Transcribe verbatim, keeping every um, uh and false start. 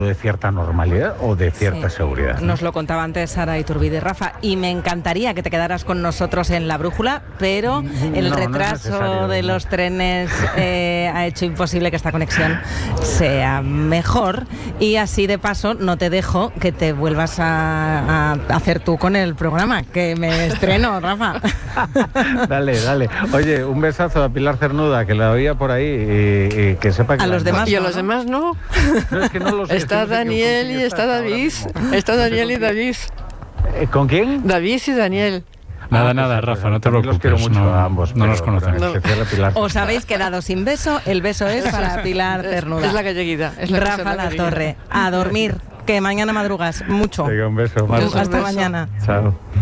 de cierta normalidad o de cierta Sí. seguridad, ¿no? Nos lo contaba antes Sara Iturbide. Rafa, y me encantaría que te quedaras con nosotros en La Brújula, pero el No, no es retraso necesario, de no. los trenes eh, ha hecho imposible que esta conexión sea mejor, y así de paso no te dejo que te vuelvas a, a hacer tú con el programa, que me estreno, Rafa. Dale, dale. Oye, un besazo a Pilar Cernuda, que la oía por ahí, y, y que sepa que... A la- los demás Y a no, los ¿no? demás no. No, es que no lo sé, es que Está no sé con Daniel quién y está ahora David. mismo. Está No sé Daniel y con quién. David. Eh, ¿Con quién? David y Daniel. Nada, Ah, nada, pues, Rafa, pues, no te también los quiero preocupes, mucho no- a ambos, no pero- nos conocemos. pero en especial a Pilar. Os habéis quedado sin beso, el beso es para Pilar Cernuda. Es la galleguita. Es la que se Rafa la La galleguita. Torre, a dormir, que mañana madrugas mucho. Venga, un beso. Muchos Hasta besos. mañana. Chao.